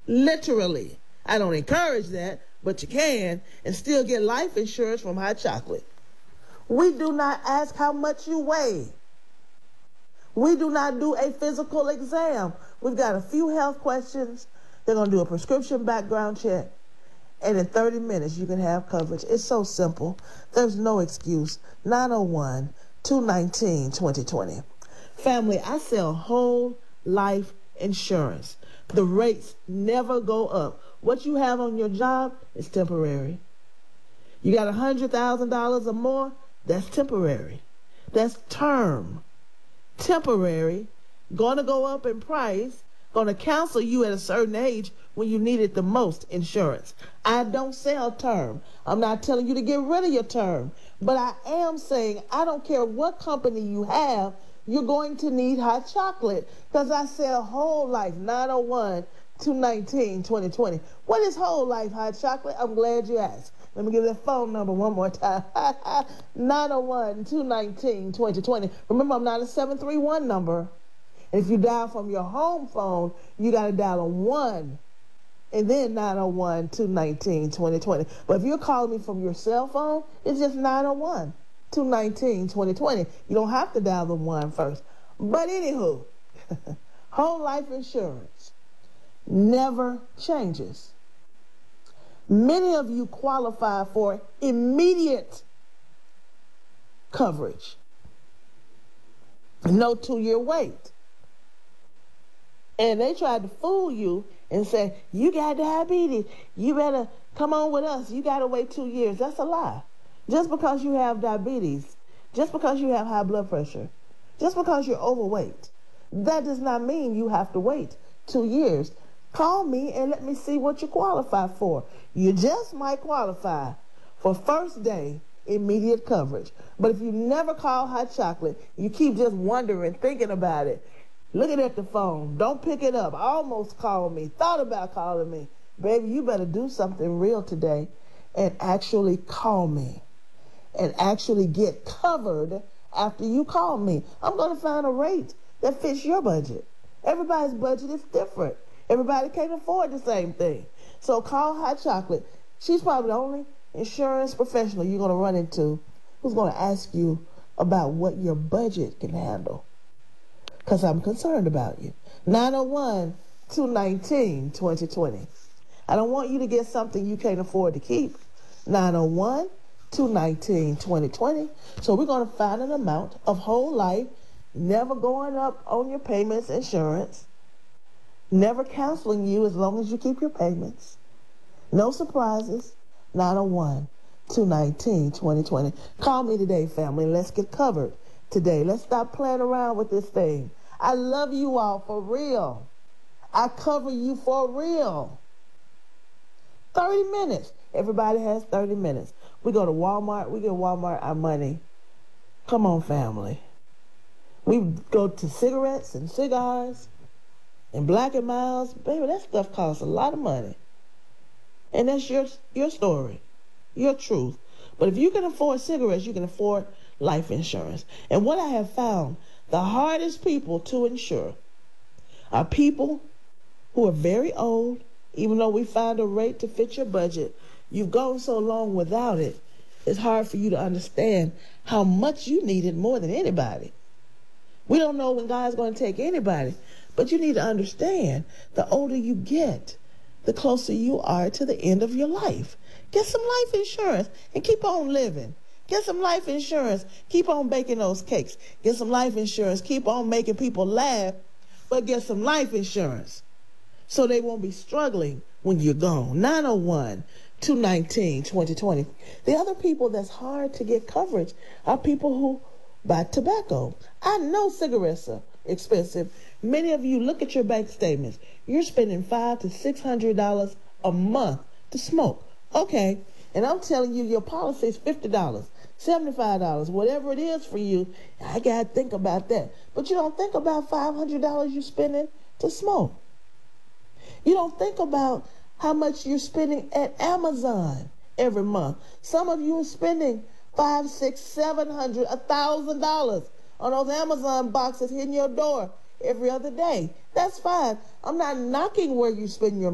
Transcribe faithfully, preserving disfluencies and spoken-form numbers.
Literally. I don't encourage that, but you can and still get life insurance from Hot Chocolate. We do not ask how much you weigh. We do not do a physical exam. We've got a few health questions. They're going to do a prescription background check. And in thirty minutes, you can have coverage. It's so simple. There's no excuse. nine oh one, two one nine, two oh two oh. Family, I sell whole life insurance. The rates never go up. What you have on your job is temporary. You got one hundred thousand dollars or more, that's temporary. That's term. Temporary, going to go up in price, going to cancel you at a certain age when you need it the most, insurance. I don't sell term. I'm not telling you to get rid of your term, but I am saying I don't care what company you have, you're going to need Hot Chocolate because I sell whole life, nine oh one, two one nine, two oh two oh. What is whole life Hot Chocolate? I'm glad you asked. Let me give that phone number one more time. nine oh one, two one nine, two oh two oh. Remember, I'm not a seven three one number. And if you dial from your home phone, you got to dial a one and then nine oh one, two one nine, two oh two oh. But if you're calling me from your cell phone, it's just nine oh one, two one nine, two oh two oh. You don't have to dial the one first. But anywho, whole life insurance never changes. Many of you qualify for immediate coverage. No two-year wait. And they tried to fool you and say, you got diabetes. You better come on with us. You got to wait two years. That's a lie. Just because you have diabetes, just because you have high blood pressure, just because you're overweight, that does not mean you have to wait two years. Call me and let me see what you qualify for. You just might qualify for first day immediate coverage. But if you never call Hot Chocolate, you keep just wondering, thinking about it, looking at the phone, don't pick it up, almost called me, thought about calling me. Baby, you better do something real today and actually call me and actually get covered after you call me. I'm going to find a rate that fits your budget. Everybody's budget is different. Everybody can't afford the same thing. So call Hot Chocolate. She's probably the only insurance professional you're going to run into who's going to ask you about what your budget can handle. Because I'm concerned about you. nine oh one, two one nine, two oh two oh. I don't want you to get something you can't afford to keep. nine oh one, two one nine, two oh two oh. So we're going to find an amount of whole life, never going up on your payments, insurance, never canceling you as long as you keep your payments. No surprises. nine oh one, two one nine, two oh two oh. Call me today, family. Let's get covered today. Let's stop playing around with this thing. I love you all for real. I cover you for real. thirty minutes. Everybody has thirty minutes. We go to Walmart. We give Walmart our money. Come on, family. We go to cigarettes and cigars and Black and Miles. Baby, that stuff costs a lot of money. And that's your, your story, your truth. But if you can afford cigarettes, you can afford life insurance. And what I have found, the hardest people to insure are people who are very old, even though we find a rate to fit your budget. You've gone so long without it, it's hard for you to understand how much you need it more than anybody. We don't know when God's going to take anybody, but you need to understand the older you get, the closer you are to the end of your life. Get some life insurance and keep on living. Get some life insurance. Keep on baking those cakes. Get some life insurance. Keep on making people laugh, but get some life insurance so they won't be struggling when you're gone. nine oh one, two one nine, two oh two oh. The other people that's hard to get coverage are people who buy tobacco. I know cigarettes are expensive. Many of you look at your bank statements. You're spending five to six hundred dollars a month to smoke. Okay, and I'm telling you, your policy is fifty dollars, seventy-five dollars, whatever it is for you. I gotta think about that. But you don't think about five hundred dollars you're spending to smoke. You don't think about how much you're spending at Amazon every month. Some of you are spending five, six, seven hundred, a thousand dollars on those Amazon boxes hitting your door every other day. That's fine. I'm not knocking where you spend your